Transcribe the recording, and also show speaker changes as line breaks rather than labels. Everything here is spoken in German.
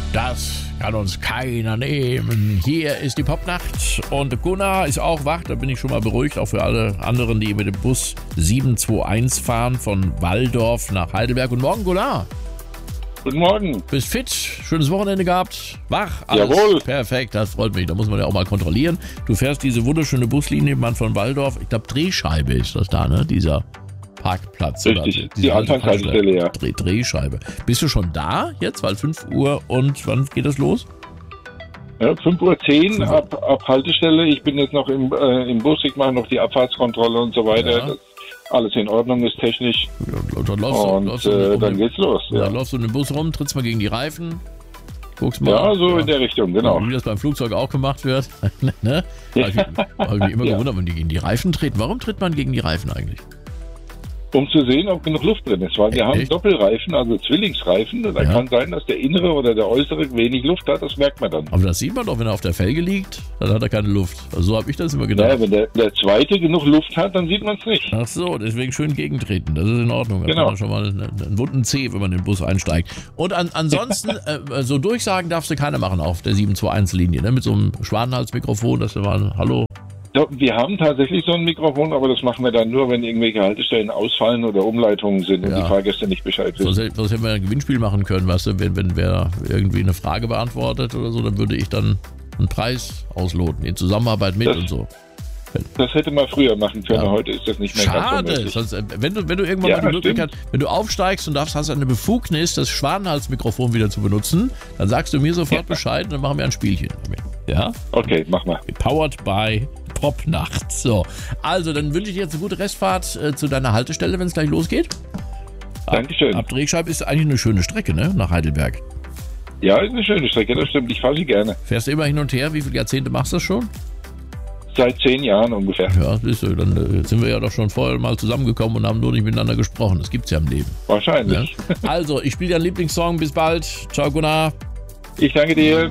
Das kann uns keiner nehmen. Hier ist die Popnacht und Gunnar ist auch wach, da bin ich schon mal beruhigt, auch für alle anderen, die mit dem Bus 721 fahren von Walldorf nach Heidelberg. Guten Morgen, Gunnar.
Guten Morgen.
Bist fit? Schönes Wochenende gehabt? Wach? Alles
Jawohl.
Perfekt, das freut mich. Da muss man ja auch mal kontrollieren. Du fährst diese wunderschöne Buslinie, Mann, von Walldorf. Ich glaube, Drehscheibe ist das da, ne? Dieser Parkplatz.
Richtig,
oder
die Anfangshaltestelle, ja.
Drehscheibe. Bist du schon da jetzt? Weil 5 Uhr und wann geht das los?
Ja, 5:10 Uhr ab Haltestelle. Ich bin jetzt noch im Bus, ich mache noch die Abfahrtskontrolle und so weiter.
Ja.
Dass alles in Ordnung ist technisch.
Ja, dann
Dann geht's los.
Ja.
Ja,
Dann läufst du in den Bus rum, trittst mal gegen die Reifen, guckst mal.
ja so in der Richtung, genau.
Wie das beim Flugzeug auch gemacht wird. Ne? Habe ich mich immer gewundert, wenn die gegen die Reifen treten. Warum tritt man gegen die Reifen eigentlich?
Um zu sehen, ob genug Luft drin ist. Weil wir haben
Echt?
Doppelreifen, also Zwillingsreifen. Da
Ja.
kann sein, dass der innere oder der äußere wenig Luft hat. Das merkt man dann.
Aber das sieht man doch, wenn er auf der Felge liegt, dann hat er keine Luft. Also so habe ich das immer gedacht.
Naja, wenn der zweite genug Luft hat, dann sieht man es nicht.
Ach so, deswegen schön gegentreten. Das ist in Ordnung. Da
Genau.
hat man schon mal einen wunden Zeh, wenn man in den Bus einsteigt. Und ansonsten, so Durchsagen darfst du keine machen auf der 721-Linie, ne? Mit so einem Schwanenhalsmikrofon, dass du mal, hallo.
Ja, wir haben tatsächlich so ein Mikrofon, aber das machen wir dann nur, wenn irgendwelche Haltestellen ausfallen oder Umleitungen sind und
Ja.
die Fahrgäste nicht Bescheid wissen.
Sonst hätten wir ein Gewinnspiel machen können, weißt du, wenn wer irgendwie eine Frage beantwortet oder so, dann würde ich dann einen Preis ausloten, in Zusammenarbeit mit
Das-
und so.
Das hätte man früher machen können,
Ja.
heute ist das nicht mehr ganz so
Schade,
möglich.
sonst, wenn du irgendwann
Ja,
mal die Möglichkeit, wenn du aufsteigst und hast eine Befugnis, das Schwanenhalsmikrofon wieder zu benutzen, dann sagst du mir sofort Bescheid und dann machen wir ein Spielchen. Ja?
Okay, mach mal.
Powered by Popnacht. So, also dann wünsche ich dir jetzt eine gute Restfahrt zu deiner Haltestelle, wenn es gleich losgeht.
Dankeschön.
Ab Drehscheibe ist eigentlich eine schöne Strecke, ne? Nach Heidelberg.
Ja, ist eine schöne Strecke, das stimmt. Ich fahre sie gerne.
Fährst du immer hin und her? Wie viele Jahrzehnte machst du das schon?
Seit 10 Jahren ungefähr.
Ja, siehst du, dann sind wir ja doch schon vorher mal zusammengekommen und haben nur nicht miteinander gesprochen. Das gibt's ja im Leben.
Wahrscheinlich.
Ja? Also, ich spiele deinen Lieblingssong. Bis bald. Ciao, Gunnar.
Ich danke dir.